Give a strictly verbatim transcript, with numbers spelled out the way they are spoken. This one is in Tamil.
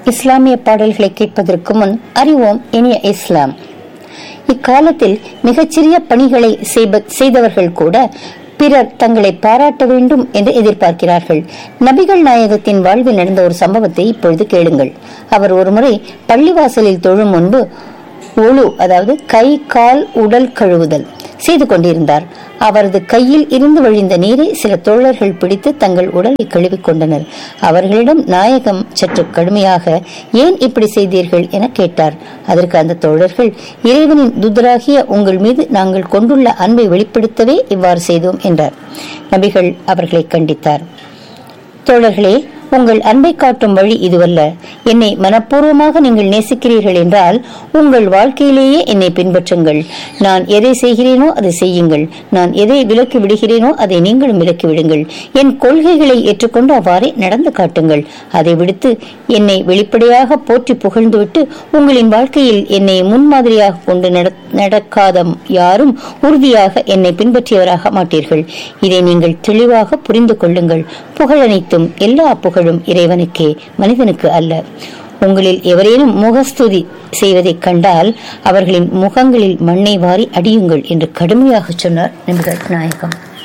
இஸ்லாமிய பாடல்களை கேட்பதற்கு முன் அறிவோம் இனிய இஸ்லாம். இக்காலத்தில் மிகச்சிறிய பணிகளை செய்தவர்கள் கூட பிறர் தங்களை பாராட்ட வேண்டும் என்று எதிர்பார்க்கிறார்கள். நபிகள் நாயகத்தின் வாழ்வில் நடந்த ஒரு சம்பவத்தை இப்பொழுது கேளுங்கள். அவர் ஒருமுறை பள்ளிவாசலில் தொழும் முன்பு ஒழு, அதாவது கை கால் உடல் கழுவுதல் செய்து கொண்டிருந்தார். அவரது கையில் இருந்து வழிந்த நீரை சில தோழர்கள் பிடித்து தங்கள் உடலை கழுவிக் கொண்டனர். அவர்களிடம் நாயகம் சற்று கடுமையாக, ஏன் இப்படி செய்தீர்கள் என கேட்டார். அதற்கு அந்த தோழர்கள், இறைவனின் துதராகிய உங்கள் மீது நாங்கள் கொண்டுள்ள அன்பை வெளிப்படுத்தவே இவ்வாறு செய்தோம் என்றார். நபிகள் அவர்களை கண்டித்தார். தோழர்களே, உங்கள் அன்பை காட்டும் வழி இதுவல்ல. என்னை மனப்பூர்வமாக நீங்கள் நேசிக்கிறீர்கள் என்றால் உங்கள் வாழ்க்கையிலேயே என்னை பின்பற்றுங்கள். நான் எதை செய்கிறேனோ அதை செய்யுங்கள். நான் எதை விலக்கி விடுகிறேனோ அதை நீங்களும் விலக்கி விடுங்கள். என் கொள்கைகளை ஏற்றுக்கொண்டு அவ்வாறே நடந்து காட்டுங்கள். அதை விடுத்து என்னை வெளிப்படையாக போற்றி புகழ்ந்துவிட்டு உங்களின் வாழ்க்கையில் என்னை முன்மாதிரியாக கொண்டு நடக்காத யாரும் உறுதியாக என்னை பின்பற்றியவராக மாட்டீர்கள். இதை நீங்கள் தெளிவாக புரிந்து கொள்ளுங்கள். புகழனைத்தும் எல்லா புகழும் இறைவனுக்கே, மனிதனுக்கு அல்ல. உங்களில் எவரேனும் முகஸ்துதி செய்வதைக் கண்டால் அவர்களின் முகங்களில் மண்ணை வாரி அடியுங்கள் என்று கடுமையாக சொன்னார் நபிகள் நாயகம்.